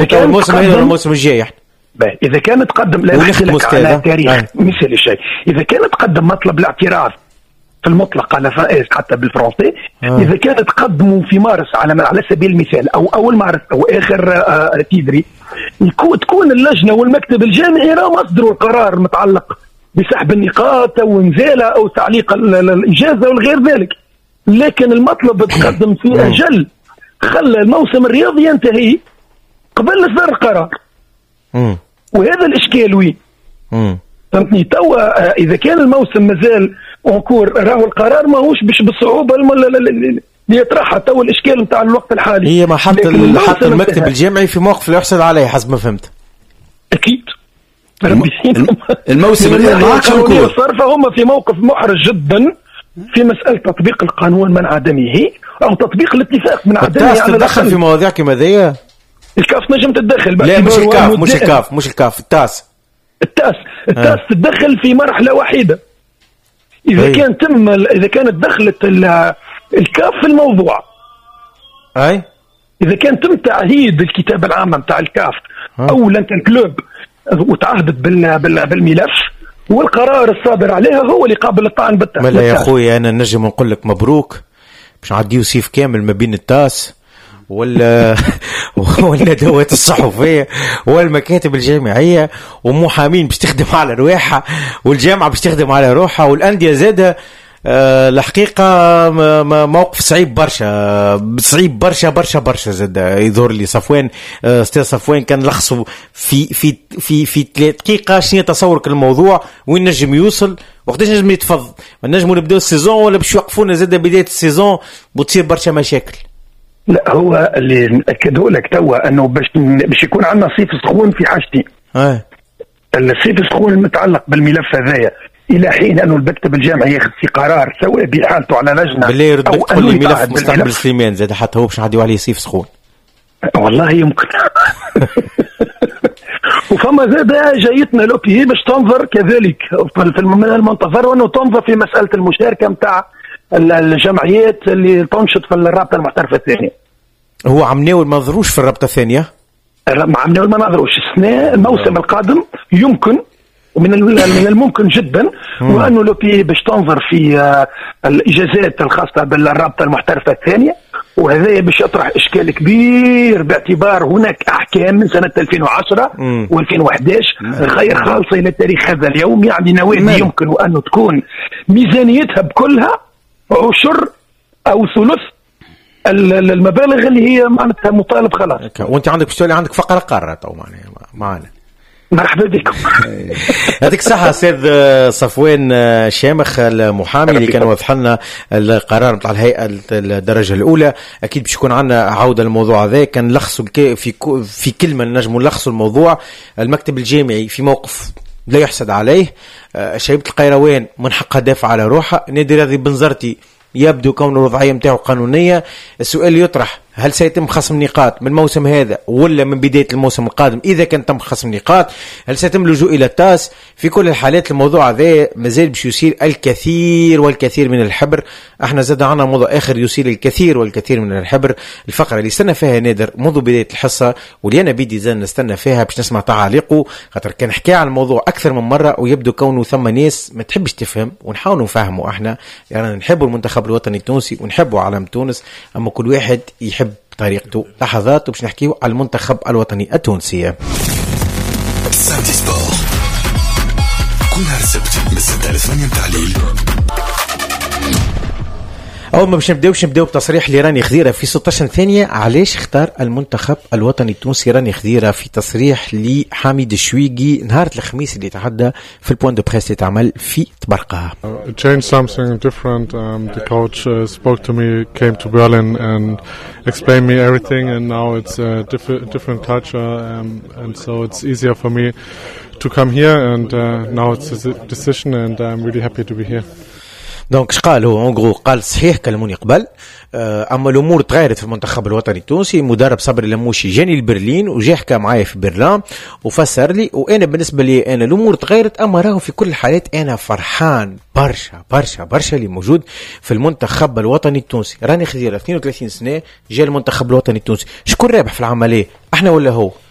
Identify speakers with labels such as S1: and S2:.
S1: الموسم هذا الموسم الجاي
S2: إذا كان تقدم لا على تاريخ مثل الشيء، إذا كان تقدم مطلب الاعتراف في المطلق على فائز حتى بالفرنسي، إذا كان تقدموا في مارس على سبيل المثال أو أول مارس أو آخر تيدري، تكون اللجنة والمكتب الجامعي راهم أصدروا القرار المتعلق بسحب النقاط أو إنزالها أو تعليق الإجازة والغير ذلك. لكن المطلب تقدم في أجل خلى الموسم الرياضي ينتهي قبل إصدار القرار، وهذا الإشكال وين فهمتني. توا إذا كان الموسم مازال أنكور راهو القرار ماهوش بالصعوبة اللي يطرحها توا. الإشكال نتاع الوقت الحالي
S1: هي ما حط المكتب الجامعي في موقف لا يحسد عليه حسب ما فهمت.
S2: أكيد
S1: الموسم اللي ما عادش
S2: هم في موقف محرج جدا في مسألة تطبيق القانون من عدمه أو تطبيق الاتفاق من عدمه.
S1: التاس تتدخل في مواضيع كما ذي.
S2: الكاف نجم تتدخل،
S1: لا مش الكاف التاس تتدخل في مرحلة واحدة إذا كان إذا كانت دخلت الكاف في الموضوع. إذا كان تم تعهيد الكتابة العامة متاع الكاف أو أنت الكلوب وتعهدت بالملف والقرار الصادر عليها هو اللي قابل للطعن بالتأكيد. لا يا أخوي أنا نجم نقول لك مبروك باش نعديو سيف كامل ما بين التاس ولا دوات الصحفية والمكاتب الجامعية ومحامين باش تخدم على رواحها والجامعة باش تخدم على روحها والأندية زادة. الحقيقة موقف صعيب برشا زاد يظهر لي صفوان استاذ صفوان كان لخصه في 3 دقيقة شنو تصورك الموضوع وين نجم يوصل وقتاش نجم يتفض. نجموا نبداو السيزون ولا باش يوقفونا زاد بداية السيزون وتصير برشا مشاكل.
S2: لا هو اللي نأكده لك توا انه باش يكون عندنا صيف سخون في حاجتين. الصيف السخون المتعلق بالملف هذايا الى حين انه المكتب الجامعي ياخذ في قرار سواء بحالته على لجنه
S1: بالله يرد تقول لي ملف مستقبل سليمان زاد حتى هو باش نعديو عليه صيف سخون.
S2: والله يمكن وفما زاد جايتنا لوبي باش تنظر كذلك في المنتظر وانه تنظر في مساله المشاركه متاع الجمعيات اللي تنشط في الرابطه المحترفه الثانيه.
S1: هو عمناول ما نظروش في الرابطه الثانيه؟
S2: عمناول ما نظروش السنه الموسم القادم يمكن ومن الممكن جدا وانه لوبي باش تنظر في الاجازات الخاصه بالرابطه المحترفه الثانيه، وهذا باش يطرح اشكال كبير باعتبار هناك احكام من سنه 2010 و2011 غير خالصه الى تاريخ هذا اليوم. يعني نوادي يمكن انه تكون ميزانيتها بكلها عشر او ثلث المبالغ اللي هي معناتها مطالب خلاص.
S1: وانت عندك بتقولي عندك فقره قاره تو معنا.
S2: مرحبا بكم.
S1: يعطيك الصحة أستاذ صفوان شامخ المحامي اللي كان وضح لنا القرار نتاع الهيئة الدرجة الأولى. أكيد باش يكون عندنا عودة للموضوع هذا. كان نلخصوا في كلمة نجموا نلخصوا الموضوع. المكتب الجامعي في موقف لا يحسد عليه. شيبة القيروان من حقها دافع على روحها. نادي رياضي بنزرتي يبدو كون الوضعية متاعه قانونية. السؤال يطرح هل سيتم خصم نقاط من الموسم هذا ولا من بداية الموسم القادم؟ إذا كان تم خصم نقاط هل سيتم اللجوء إلى التاس؟ في كل الحالات الموضوع هذا مازال باش يثير الكثير والكثير من الحبر. احنا زاد عنا موضوع آخر يثير الكثير والكثير من الحبر. الفقرة اللي استنى فيها نادر منذ بداية الحصة واللي أنا بيدي زال نستنى فيها باش نسمع تعاليقه خاطر كان حكى عن الموضوع أكثر من مرة ويبدو كونه ثم ناس ما تحبش تفهم ونحاول نفهمه. احنا يعني نحبوا المنتخب الوطني التونسي ونحبوا علم تونس أما كل واحد يحب طريقته. لحظات وباش نحكيو على المنتخب الوطني التونسي.
S3: سانتي سبور كل نهار السبت من 6 ل 8 متاع الليل.
S1: أول ما باش نبداو بتصريح لراني خضيرة في 16 ثانية. علاش اختار المنتخب الوطني التونسي راني خضيرة في تصريح لحميد الشويقي نهار الخميس اللي تعدى في البوان دو بريس اللي تعمل في تبرقة.
S4: It changed something different. The coach spoke to me, came to Berlin and explained me everything, and now it's a different culture, and so it's easier for me to come here, and now it's a decision, and I'm really happy to be here.
S1: دونك قال هو اونغرو قال صحيح كلموني قبل اما الامور تغيرت في المنتخب الوطني التونسي. مدرب صبري لموشي جاني لبرلين وجا حكى معايا في برلين وفسر لي وانا بالنسبه لي انا الامور تغيرت اما راهو في كل الحالات انا فرحان برشا برشا برشا اللي موجود في المنتخب الوطني التونسي. راني خضيره 32 سنه جا المنتخب الوطني التونسي. شكون رابح في العمليه احنا ولا هو؟